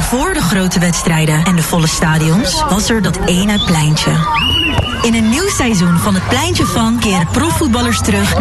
voor de grote wedstrijden en de volle stadions was er dat ene pleintje. In een nieuw seizoen van het Pleintje van keren profvoetballers terug